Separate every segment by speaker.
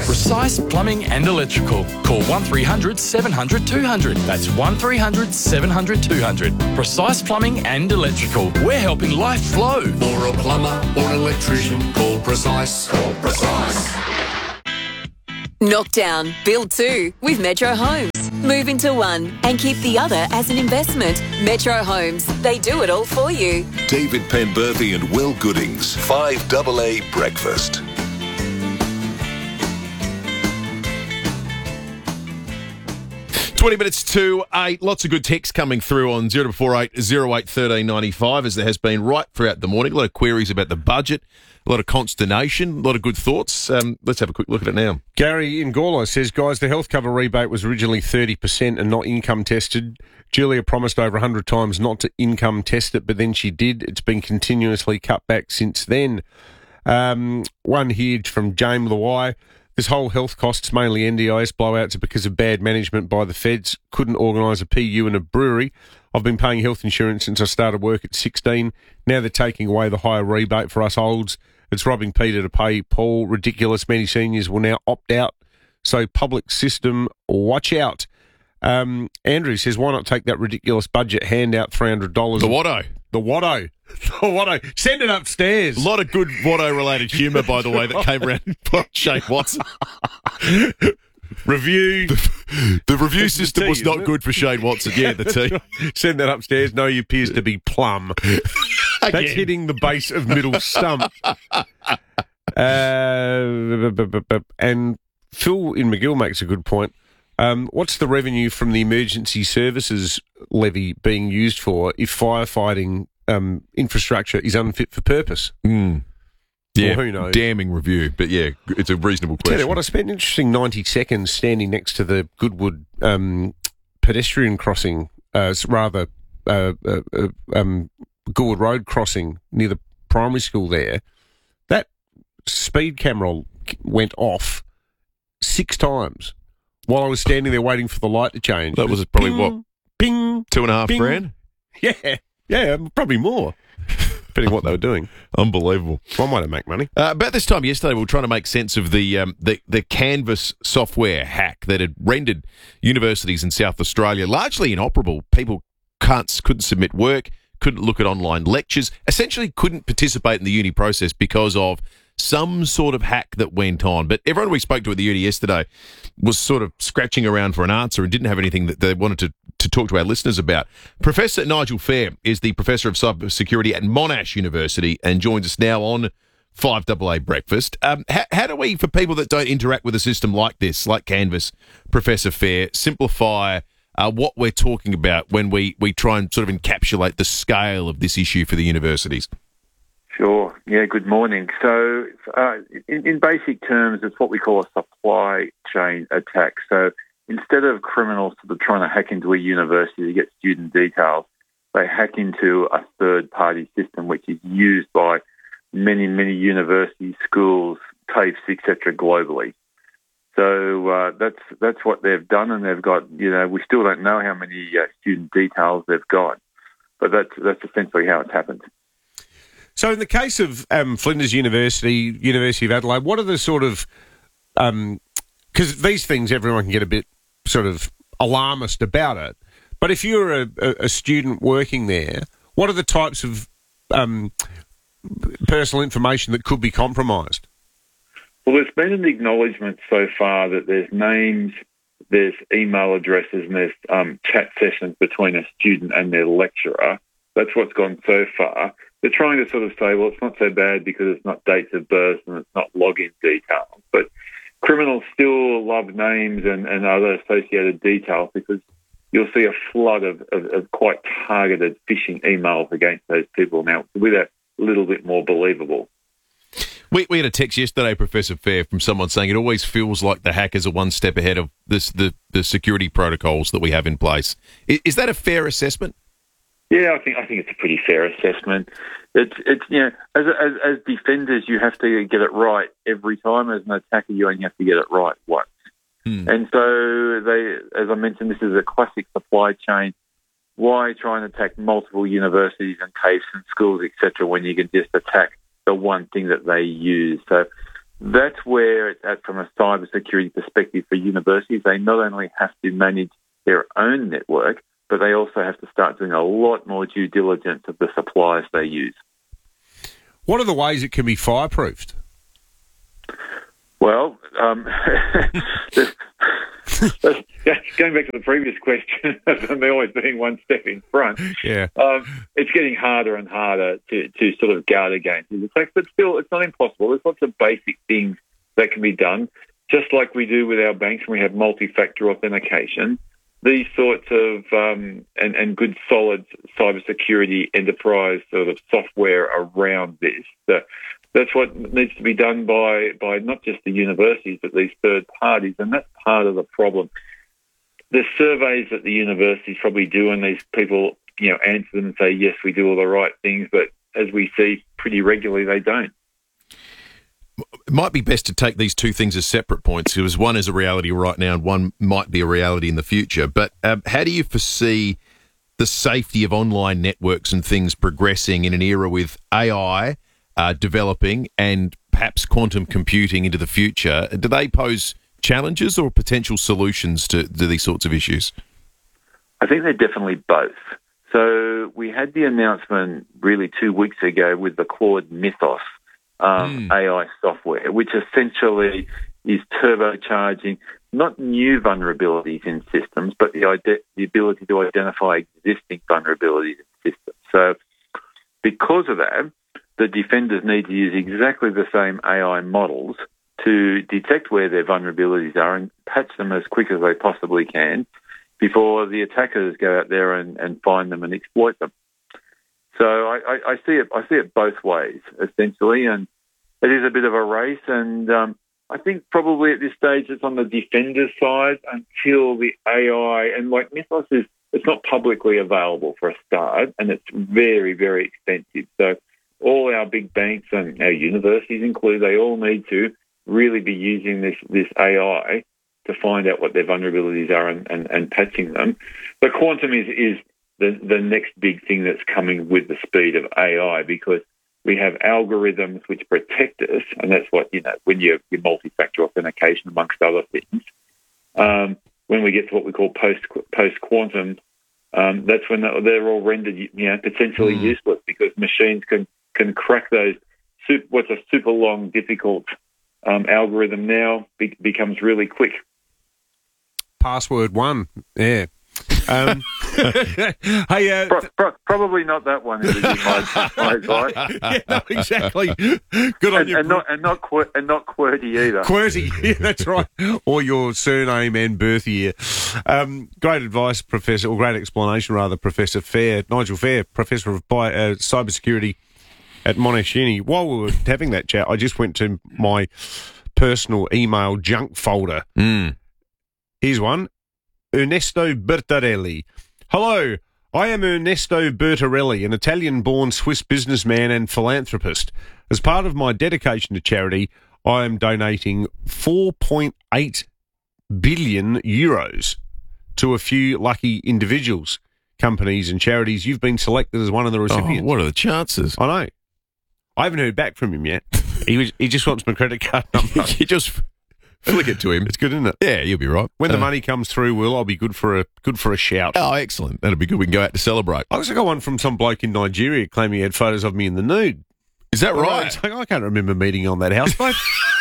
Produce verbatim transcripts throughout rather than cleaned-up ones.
Speaker 1: Precise Plumbing and Electrical. Call one three hundred seven hundred two hundred. That's one three hundred seven hundred two hundred. Precise Plumbing and Electrical. We're helping life flow.
Speaker 2: For a plumber or an electrician, call Precise. Call Precise.
Speaker 3: Knock down, build two with Metro Homes. Move into one and keep the other as an investment. Metro Homes, they do it all for you.
Speaker 4: David Penberthy and Will Goodings, five double A Breakfast.
Speaker 5: twenty minutes to eight. Lots of good texts coming through on zero four eight zero eight one three nine five, as there has been right throughout the morning. A lot of queries about the budget, a lot of consternation, a lot of good thoughts. Um, let's have a quick look at it now.
Speaker 6: Gary in Gawler says, guys, the health cover rebate was originally thirty percent and not income tested. Julia promised over one hundred times not to income test it, but then she did. It's been continuously cut back since then. Um, one here from James Lawai. This whole health costs, mainly N D I S blowouts, are because of bad management by the feds. Couldn't organise a P U in a brewery. I've been paying health insurance since I started work at sixteen. Now they're taking away the higher rebate for us olds. It's robbing Peter to pay Paul. Ridiculous. Many seniors will now opt out. So public system, watch out. Um, Andrew says, why not take that ridiculous budget handout, three hundred dollars?
Speaker 5: The Watto.
Speaker 6: The Watto. The Watto. Send it upstairs.
Speaker 5: A lot of good Watto-related humour, by the way, that came around from Shane Watson.
Speaker 6: Review.
Speaker 5: The, the review
Speaker 6: It's the
Speaker 5: system
Speaker 6: tea,
Speaker 5: was not
Speaker 6: isn't it?
Speaker 5: good for Shane Watson. Yeah, the tea.
Speaker 6: Send that upstairs. No, you appears to be plum. That's
Speaker 5: Again.
Speaker 6: hitting the base of middle stump. Uh, b- b- b- and Phil in McGill makes a good point. Um, what's the revenue from the emergency services levy being used for if firefighting um, infrastructure is unfit for purpose?
Speaker 5: Mm. Yeah,
Speaker 6: Well, who knows?
Speaker 5: damning review. But yeah, it's a reasonable
Speaker 6: Tell
Speaker 5: question.
Speaker 6: you what, I spent an interesting ninety seconds standing next to the Goodwood um, pedestrian crossing, uh, s- rather uh, uh, uh, um, Goodwood Road crossing near the primary school there. That speed camera went off six times while I was standing there waiting for the light to change.
Speaker 5: That was probably,
Speaker 6: Bing,
Speaker 5: what,
Speaker 6: Bing.
Speaker 5: two and a half
Speaker 6: Bing.
Speaker 5: grand?
Speaker 6: Yeah, yeah, probably more, depending what they were doing.
Speaker 5: Unbelievable.
Speaker 6: One way to make money.
Speaker 5: Uh, about this time yesterday, we were trying to make sense of the, um, the the Canvas software hack that had rendered universities in South Australia largely inoperable. People can't couldn't submit work, couldn't look at online lectures, essentially couldn't participate in the uni process because of some sort of hack that went on. But everyone we spoke to at the uni yesterday was sort of scratching around for an answer and didn't have anything that they wanted to, to talk to our listeners about. Professor Nigel Fair is the Professor of Cybersecurity at Monash University and joins us now on five double A Breakfast. Um, how, how do we, for people that don't interact with a system like this, like Canvas, Professor Fair, simplify uh, what we're talking about when we, we try and sort of encapsulate the scale of this issue for the universities?
Speaker 7: Sure. Yeah, good morning. So uh, in, in basic terms, it's what we call a supply chain attack. So instead of criminals sort of trying to hack into a university to get student details, they hack into a third-party system which is used by many, many universities, schools, TAFEs, et cetera, globally. So uh, that's that's what they've done, and they've got, you know, we still don't know how many uh, student details they've got, but that's that's essentially how it's happened.
Speaker 6: So in the case of um, Flinders University, University of Adelaide, what are the sort of... Because um, these things, everyone can get a bit sort of alarmist about it. But if you're a, a student working there, what are the types of um, personal information that could be compromised?
Speaker 7: Well, there's been an acknowledgement so far that there's names, there's email addresses, and there's um, chat sessions between a student and their lecturer. That's what's gone so far. They're trying to sort of say, well, it's not so bad because it's not dates of birth and it's not login details. But criminals still love names and, and other associated details because you'll see a flood of, of, of quite targeted phishing emails against those people now, with a little bit more believable.
Speaker 5: We, we had a text yesterday, Professor Fair, from someone saying it always feels like the hackers are one step ahead of this, the, the security protocols that we have in place. Is, is that a fair assessment?
Speaker 7: Yeah, I think I think it's a pretty fair assessment. It's it's you know as as, as defenders you have to get it right every time. As an attacker, you only have to get it right once. Hmm. And so they, as I mentioned, this is a classic supply chain. Why try and attack multiple universities and TAFEs and schools, et cetera, when you can just attack the one thing that they use? So that's where, it's at from a cybersecurity perspective for universities, they not only have to manage their own network, but they also have to start doing a lot more due diligence of the suppliers they use.
Speaker 6: What are the ways it can be fireproofed?
Speaker 7: Well, um, going back to the previous question, and they're always being one step in front,
Speaker 6: yeah,
Speaker 7: um, it's getting harder and harder to, to sort of guard against these attacks, but still, it's not impossible. There's lots of basic things that can be done, just like we do with our banks when we have multi-factor authentication. These sorts of um, and, and good solid cybersecurity enterprise sort of software around this. The, That's what needs to be done by, by not just the universities, but these third parties, and that's part of the problem. The surveys that the universities probably do, and these people, you know, answer them and say, yes, we do all the right things, but as we see pretty regularly, they don't.
Speaker 5: It might be best to take these two things as separate points, because one is a reality right now and one might be a reality in the future. But um, how do you foresee the safety of online networks and things progressing in an era with A I Uh, developing and perhaps quantum computing into the future? Do they pose challenges or potential solutions to, to these sorts of issues?
Speaker 7: I think they're definitely both. So we had the announcement really two weeks ago with the Claude Mythos um, mm. A I software, which essentially is turbocharging not new vulnerabilities in systems, but the, ide- the ability to identify existing vulnerabilities in systems. So because of that, the defenders need to use exactly the same A I models to detect where their vulnerabilities are and patch them as quick as they possibly can before the attackers go out there and, and find them and exploit them. So I, I, I see it. I see it both ways essentially, and it is a bit of a race. And um, I think probably at this stage it's on the defender's side until the A I and like Mythos is it's not publicly available for a start, and it's very very expensive. So all our big banks and our universities included, they all need to really be using this, this A I to find out what their vulnerabilities are and, and, and patching them. But quantum is, is the, the next big thing that's coming with the speed of A I, because we have algorithms which protect us, and that's what, you know, when you have your multi-factor authentication, amongst other things. Um, when we get to what we call post, post-quantum, um, that's when they're all rendered, you know, potentially mm. useless, because machines can can crack those, super, what's a super long, difficult um, algorithm now be, becomes really quick.
Speaker 6: Password one, yeah. Um, hey, uh,
Speaker 7: pro, pro, probably not that one. Is my, my advice.
Speaker 6: Yeah, no, exactly. Good on
Speaker 7: and,
Speaker 6: you,
Speaker 7: and not and not qu- and not QWERTY either.
Speaker 6: QWERTY, yeah, that's right. Or your surname and birth year. Um, great advice, Professor, or great explanation rather, Professor Fair, Nigel Fair, Professor of Bio, uh, Cybersecurity at Monash Uni. While we were having that chat, I just went to my personal email junk folder.
Speaker 5: Mm.
Speaker 6: Here's one. Ernesto Bertarelli. Hello, I am Ernesto Bertarelli, an Italian-born Swiss businessman and philanthropist. As part of my dedication to charity, I am donating four point eight billion euros to a few lucky individuals, companies and charities. You've been selected as one of the recipients.
Speaker 5: Oh, what are the chances?
Speaker 6: I know. I haven't heard back from him yet. he was, he just wants my credit card number.
Speaker 5: You just flick it to him.
Speaker 6: It's good, isn't it?
Speaker 5: Yeah, you'll be right.
Speaker 6: When
Speaker 5: uh,
Speaker 6: the money comes through, Will, I'll be good for a good for a shout.
Speaker 5: Oh, excellent. That'll be good. We can go out to celebrate.
Speaker 6: I also got one from some bloke in Nigeria claiming he had photos of me in the nude.
Speaker 5: Is that
Speaker 6: I
Speaker 5: right?
Speaker 6: It's like, I can't remember meeting on that houseboat.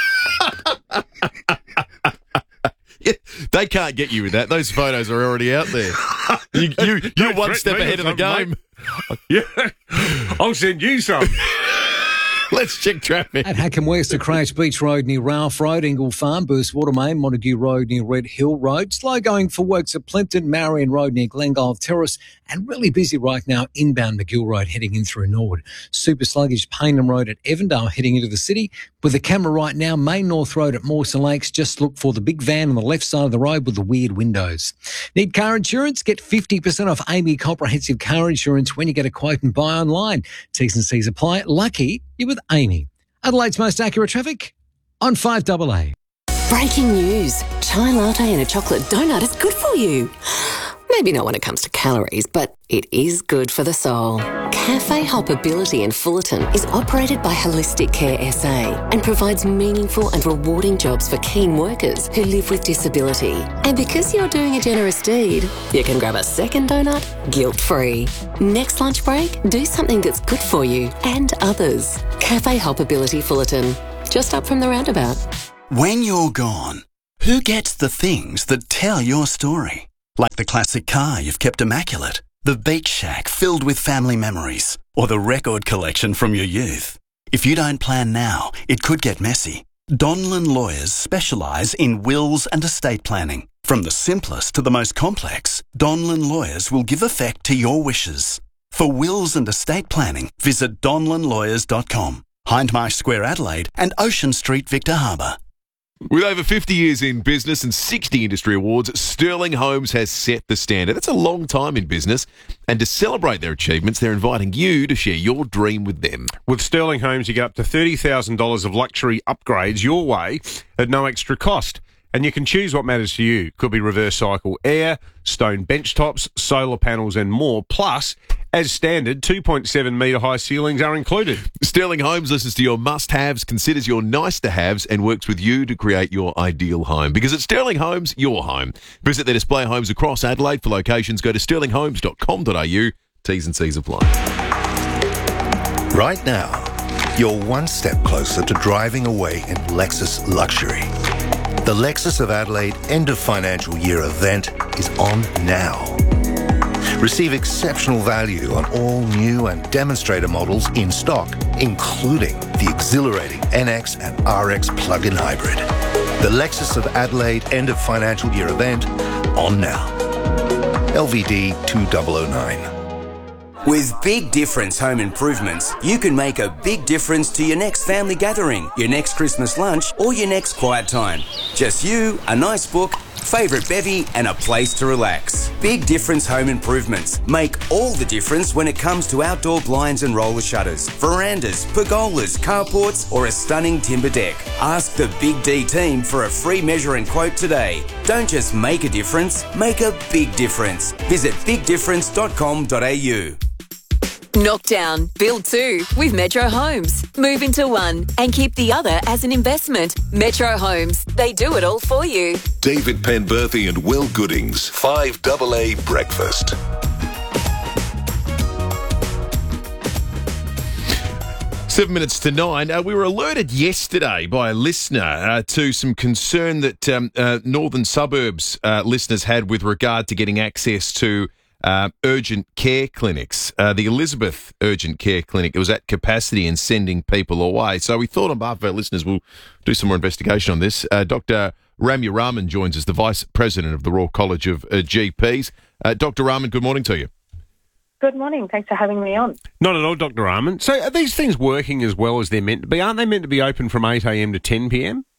Speaker 5: Yeah, they can't get you with that. Those photos are already out there. You, you, you're one step ahead of the game.
Speaker 6: Yeah, I'll send you some.
Speaker 5: Let's check traffic.
Speaker 8: At Hackham West to Crouch Beach Road near Ralph Road, Ingle Farm, Burst Water Main, Montague Road near Red Hill Road. Slow going for works at Plimpton, Marion Road near Glengolf Terrace, and really busy right now inbound McGill Road heading in through Norwood. Super sluggish Paynham Road at Evandale heading into the city. With the camera right now, Main North Road at Mawson Lakes. Just look for the big van on the left side of the road with the weird windows. Need car insurance? Get fifty percent off Amy Comprehensive Car Insurance when you get a quote and buy online. T's and C's apply. Lucky you're with Amy. Adelaide's most accurate traffic on five A A.
Speaker 9: Breaking news. Chai latte and a chocolate donut is good for you. Maybe not when it comes to calories, but it is good for the soul. Cafe Hoppability in Fullerton is operated by Holistic Care S A and provides meaningful and rewarding jobs for keen workers who live with disability. And because you're doing a generous deed, you can grab a second donut guilt-free. Next lunch break, do something that's good for you and others. Cafe Hoppability Fullerton, just up from the roundabout.
Speaker 10: When you're gone, who gets the things that tell your story? Like the classic car you've kept immaculate, the beach shack filled with family memories, or the record collection from your youth. If you don't plan now, it could get messy. Donlan Lawyers specialise in wills and estate planning. From the simplest to the most complex, Donlan Lawyers will give effect to your wishes. For wills and estate planning, visit donlan lawyers dot com, Hindmarsh Square, Adelaide, and Ocean Street, Victor Harbour.
Speaker 5: With over fifty years in business and sixty industry awards, Sterling Homes has set the standard. That's a long time in business. And to celebrate their achievements, they're inviting you to share your dream with them.
Speaker 6: With Sterling Homes, you get up to thirty thousand dollars of luxury upgrades your way at no extra cost. And you can choose what matters to you. Could be reverse cycle air, stone bench tops, solar panels and more. Plus, as standard, two point seven metre high ceilings are included.
Speaker 5: Sterling Homes listens to your must-haves, considers your nice-to-haves and works with you to create your ideal home. Because at Sterling Homes, your home. Visit their display homes across Adelaide. For locations, go to sterling homes dot com dot a u. T's and C's apply.
Speaker 11: Right now, you're one step closer to driving away in Lexus luxury. The Lexus of Adelaide end of financial year event is on now. Receive exceptional value on all new and demonstrator models in stock, including the exhilarating N X and R X plug-in hybrid. The Lexus of Adelaide end of financial year event on now. L V D two thousand nine.
Speaker 12: With Big Difference Home Improvements, you can make a big difference to your next family gathering, your next Christmas lunch, or your next quiet time. Just you, a nice book, favourite bevy, and a place to relax. Big Difference Home Improvements make all the difference when it comes to outdoor blinds and roller shutters, verandas, pergolas, carports, or a stunning timber deck. Ask the Big D team for a free measure and quote today. Don't just make a difference, make a big difference. Visit big difference dot com dot a u.
Speaker 3: Knock down, build two with Metro Homes. Move into one and keep the other as an investment. Metro Homes, they do it all for you.
Speaker 4: David Penberthy and Will Goodings, five double A Breakfast.
Speaker 5: Seven minutes to nine. Uh, we were alerted yesterday by a listener uh, to some concern that um, uh, Northern Suburbs uh, listeners had with regard to getting access to Uh, urgent care clinics. Uh, the Elizabeth Urgent Care Clinic, it was at capacity and sending people away. So we thought on behalf of our listeners we'll do some more investigation on this. Uh, Doctor Ramya Raman joins us, the Vice President of the Royal College of uh, G Ps. Uh, Doctor Raman, good morning to you.
Speaker 13: Good morning. Thanks for having me on.
Speaker 6: Not at all, Doctor Raman. So are these things working as well as they're meant to be? Aren't they meant to be open from eight a m to ten p m?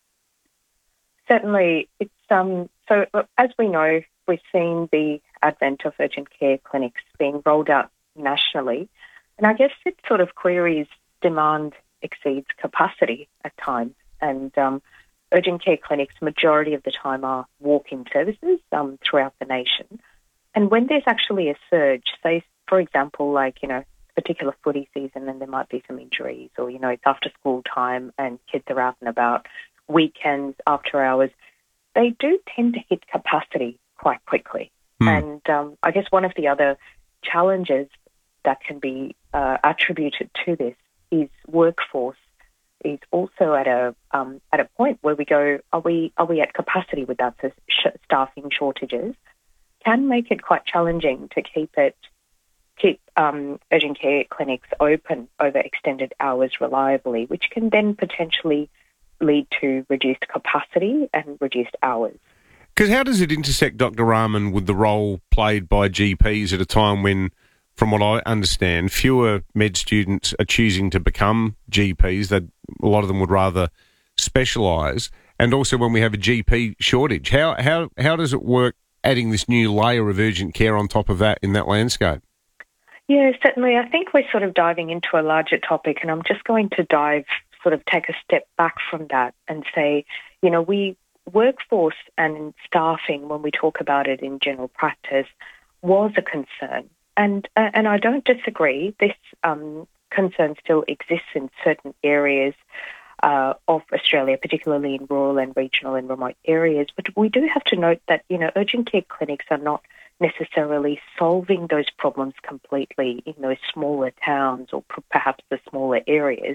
Speaker 13: Certainly. It's um. So as we know, we've seen the advent of urgent care clinics being rolled out nationally. And I guess it sort of queries demand exceeds capacity at times. And um, urgent care clinics, majority of the time, are walk-in services um, throughout the nation. And when there's actually a surge, say, for example, like, you know, particular footy season and there might be some injuries, or, you know, it's after school time and kids are out and about, weekends, after hours, they do tend to hit capacity quite quickly. Mm. And um, I guess one of the other challenges that can be uh, attributed to this is workforce is also at a um, at a point where we go, are we are we at capacity with that? So sh- staffing shortages can make it quite challenging to keep it keep um, urgent care clinics open over extended hours reliably, which can then potentially lead to reduced capacity and reduced hours.
Speaker 6: Because how does it intersect, Doctor Raman, with the role played by G Ps at a time when, from what I understand, fewer med students are choosing to become G Ps, that a lot of them would rather specialise, and also when we have a G P shortage? How how how does it work adding this new layer of urgent care on top of that in that landscape?
Speaker 13: Yeah, certainly. I think we're sort of diving into a larger topic, and I'm just going to dive, sort of take a step back from that and say, you know, we workforce and staffing, when we talk about it in general practice, was a concern. And uh, and I don't disagree. This um, concern still exists in certain areas uh, of Australia, particularly in rural and regional and remote areas. But we do have to note that, you know, urgent care clinics are not necessarily solving those problems completely in those smaller towns or p- perhaps the smaller areas.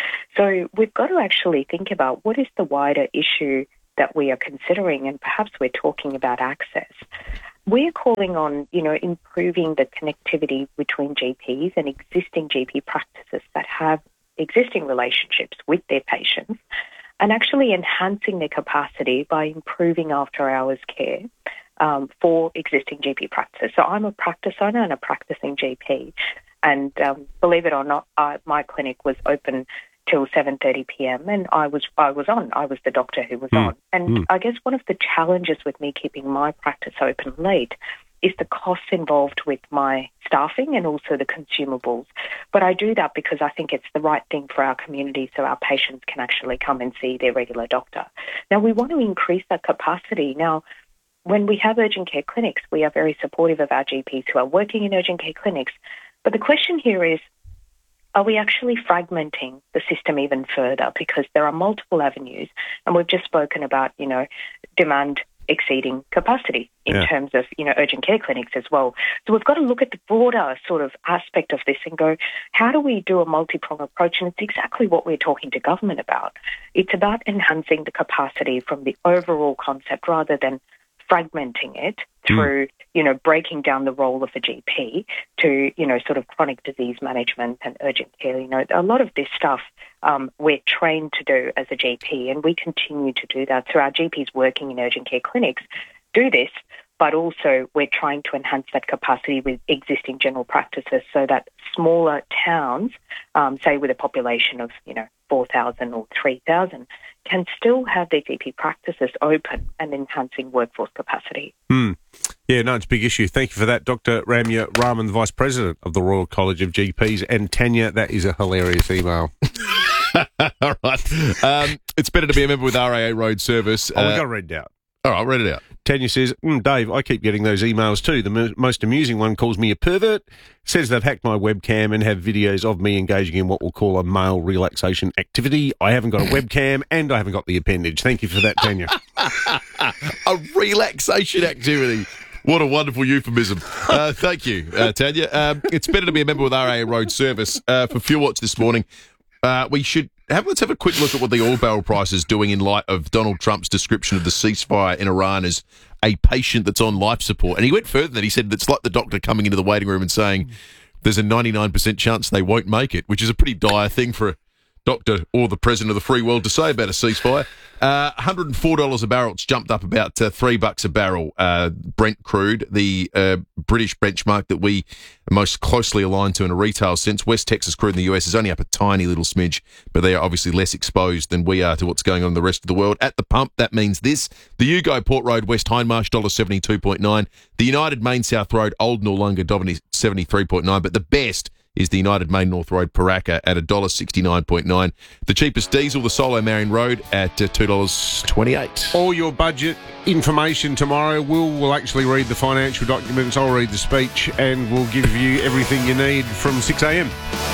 Speaker 13: So we've got to actually think about what is the wider issue that we are considering, and perhaps we're talking about access. We're calling on, you know, improving the connectivity between G Ps and existing G P practices that have existing relationships with their patients, and actually enhancing their capacity by improving after-hours care um, for existing G P practices. So I'm a practice owner and a practicing G P, and um, believe it or not, I, my clinic was open till seven thirty p.m. and I was I was on. I was the doctor who was mm. on. And mm. I guess one of the challenges with me keeping my practice open late is the costs involved with my staffing and also the consumables. But I do that because I think it's the right thing for our community so our patients can actually come and see their regular doctor. Now, we want to increase that capacity. Now, when we have urgent care clinics, we are very supportive of our G Ps who are working in urgent care clinics. But the question here is, are we actually fragmenting the system even further? Because there are multiple avenues, and we've just spoken about, you know, demand exceeding capacity in yeah. terms of, you know, urgent care clinics as well. So we've got to look at the broader sort of aspect of this and go, how do we do a multi-pronged approach? And it's exactly what we're talking to government about. It's about enhancing the capacity from the overall concept rather than fragmenting it through, mm. you know, breaking down the role of a G P to, you know, sort of chronic disease management and urgent care. You know, a lot of this stuff um, we're trained to do as a G P, and we continue to do that. So our G Ps working in urgent care clinics do this, but also we're trying to enhance that capacity with existing general practices so that smaller towns, um, say with a population of, you know, four thousand or three thousand, can still have their G P practices open and enhancing workforce capacity.
Speaker 6: Mm. Yeah, no, it's a big issue. Thank you for that, Doctor Ramya Raman, the Vice President of the Royal College of G Ps. And Tanya, that is a hilarious email.
Speaker 5: All right. Um, it's better to be a member with R A A Road Service.
Speaker 6: Oh,
Speaker 5: uh,
Speaker 6: we've got to read it out.
Speaker 5: All right, I'll read it out.
Speaker 6: Tanya says, mm, Dave, I keep getting those emails too. The mo- most amusing one calls me a pervert, says they've hacked my webcam and have videos of me engaging in what we'll call a male relaxation activity. I haven't got a webcam and I haven't got the appendage. Thank you for that, Tanya.
Speaker 5: A relaxation activity. What a wonderful euphemism. Uh, thank you, uh, Tanya. Um, it's better to be a member with R A A Road Service. Uh, for Fuel Watch this morning, uh, we should have, let's have a quick look at what the oil barrel price is doing in light of Donald Trump's description of the ceasefire in Iran as a patient that's on life support. And he went further than that. He said it's like the doctor coming into the waiting room and saying there's a ninety-nine percent chance they won't make it, which is a pretty dire thing for a doctor or the president of the free world to say about a ceasefire. Uh, one hundred four dollars a barrel. It's jumped up about uh, three bucks a barrel. Uh, Brent crude, the uh, British benchmark that we are most closely aligned to in a retail sense. West Texas crude in the U S is only up a tiny little smidge, but they are obviously less exposed than we are to what's going on in the rest of the world. At the pump, that means this. The Ugo Port Road West Hindmarsh, one dollar seventy-two point nine. The United Main South Road Old Noarlunga, seventy-three point nine. But the best is the United Main North Road Paraka at one dollar sixty-nine point nine. The cheapest diesel, the Solo Marion Road at uh, two dollars twenty-eight.
Speaker 6: All your budget information tomorrow. Will will actually read the financial documents. I'll read the speech, and we'll give you everything you need from six a.m.